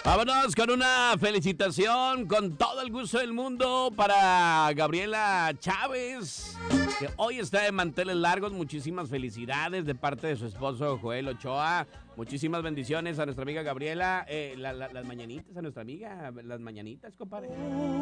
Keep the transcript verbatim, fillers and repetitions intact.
Vámonos con una felicitación con todo el gusto del mundo para Gabriela Chávez, que hoy está de manteles largos. Muchísimas felicidades de parte de su esposo Joel Ochoa. Muchísimas bendiciones a nuestra amiga Gabriela. Eh, la, la, las mañanitas a nuestra amiga, las mañanitas, compadre.